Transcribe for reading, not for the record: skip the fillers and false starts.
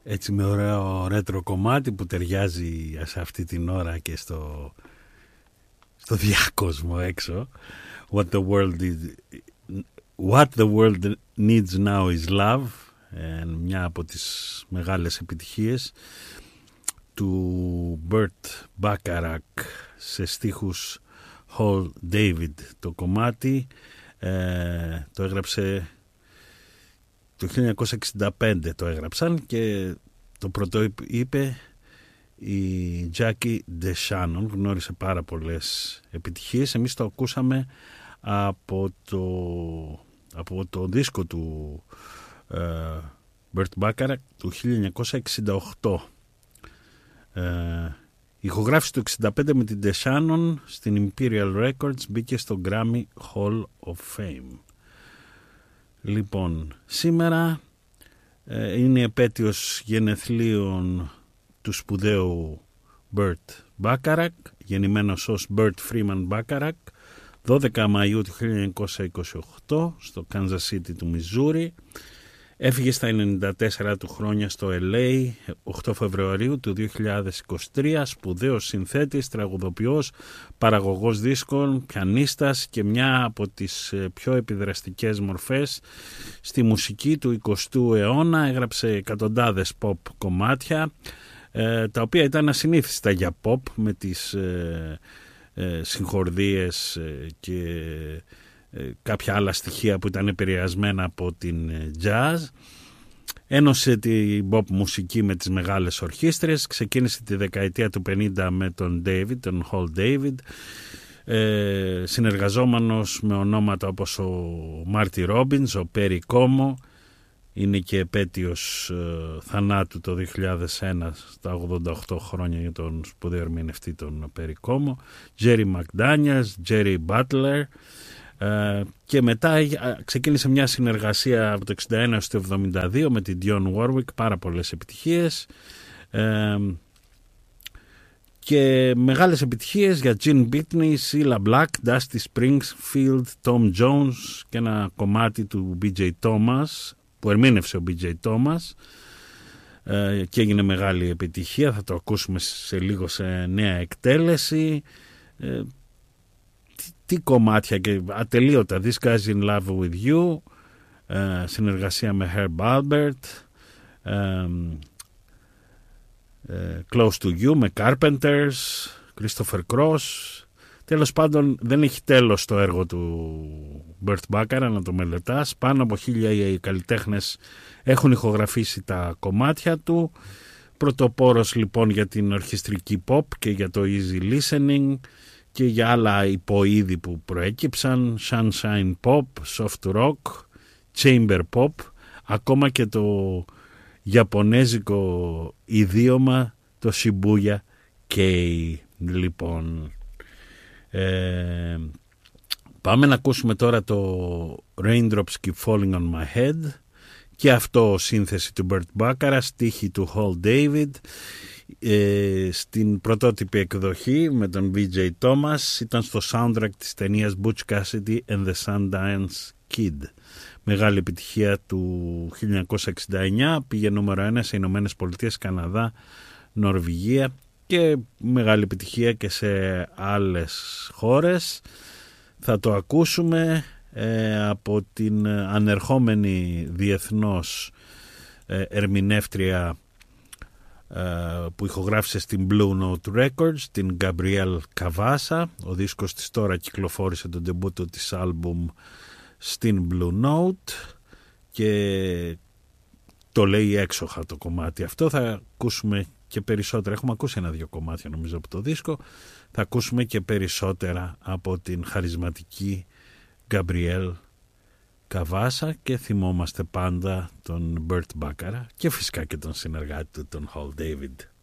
έτσι με ωραίο ρέτρο κομμάτι που ταιριάζει σε αυτή την ώρα και στο διάκοσμο έξω. What the world needs now is love, μια από τις μεγάλες επιτυχίες του Burt Bacharach σε στίχους Hall David. Το κομμάτι το έγραψε το 1965, το έγραψαν και το πρώτο είπε η Jackie DeShannon, γνώρισε πάρα πολλές επιτυχίες. Εμείς το ακούσαμε από το δίσκο του Burt Bacharach του 1968. Η ηχογράφηση του 1965 με την DeShannon στην Imperial Records μπήκε στο Grammy Hall of Fame. Λοιπόν, σήμερα είναι η επέτειος γενεθλίων του σπουδαίου Burt Bacharach, γεννημένος ως Burt Freeman Bacharach, 12 Μαΐου του 1928 στο Kansas City του Μιζούρι. Έφυγε στα 94 του χρόνια στο LA 8 Φεβρουαρίου του 2023, σπουδαίος συνθέτης, τραγουδοποιός, παραγωγός δίσκων, πιανίστας και μια από τις πιο επιδραστικές μορφές στη μουσική του 20ου αιώνα. Έγραψε εκατοντάδες pop κομμάτια, τα οποία ήταν ασυνήθιστα για pop, με τις συγχορδίες και κάποια άλλα στοιχεία που ήταν επηρεασμένα από την jazz. Ένωσε την pop μουσική με τις μεγάλες ορχήστρες, ξεκίνησε τη δεκαετία του 50 με τον Hall David, συνεργαζόμενος με ονόματα όπως ο Marty Robbins, ο Perry Como, είναι και επέτειος θανάτου το 2001 στα 88 χρόνια για τον σπουδαίο ερμηνευτή τον Perry Como, Jerry McDaniels, Jerry Butler. Και μετά ξεκίνησε μια συνεργασία από το 61 στο 72 με την Dionne Warwick, πάρα πολλές επιτυχίες και μεγάλες επιτυχίες για Gene Pitney, Cilla Black, Dusty Springfield, Tom Jones και ένα κομμάτι του B.J. Thomas που ερμήνευσε ο B.J. Thomas και έγινε μεγάλη επιτυχία. Θα το ακούσουμε σε λίγο σε νέα εκτέλεση. Τι κομμάτια και ατελείωτα. This Guy's in Love with You, συνεργασία με Herb Alpert, Close to You με Carpenters, Christopher Cross. Τέλος πάντων δεν έχει τέλος το έργο του Burt Bacharach, να το μελετάς. Πάνω από 1000 καλλιτέχνες έχουν ηχογραφήσει τα κομμάτια του. Πρωτοπόρος λοιπόν για την ορχιστρική pop και για το easy listening και για άλλα υποείδη που προέκυψαν, sunshine pop, soft rock, chamber pop, ακόμα και το ιαπωνέζικο ιδίωμα, το Shibuya Kei. Λοιπόν, πάμε να ακούσουμε τώρα το Raindrops Keep Falling on My Head, και αυτό σύνθεση του Burt Bacharach, στίχη του Hall David. Στην πρωτότυπη εκδοχή με τον B.J. Thomas, ήταν στο soundtrack της ταινίας Butch Cassidy and the Sundance Kid. Μεγάλη επιτυχία του 1969, πήγε νούμερο 1 σε Ηνωμένες Πολιτείες, Καναδά, Νορβηγία και μεγάλη επιτυχία και σε άλλες χώρες. Θα το ακούσουμε από την ανερχόμενη διεθνώς ερμηνεύτρια που ηχογράφησε στην Blue Note Records, την Gabrielle Cavassa. Ο δίσκος της τώρα κυκλοφόρησε τον ντεμπούτο της άλμπουμ στην Blue Note και το λέει έξοχα το κομμάτι αυτό. Θα ακούσουμε και περισσότερα, έχουμε ακούσει 1-2 κομμάτια νομίζω από το δίσκο, θα ακούσουμε και περισσότερα από την χαρισματική Gabrielle Cavassa και θυμόμαστε πάντα τον Burt Bacharach και φυσικά και τον συνεργάτη του τον Hall David.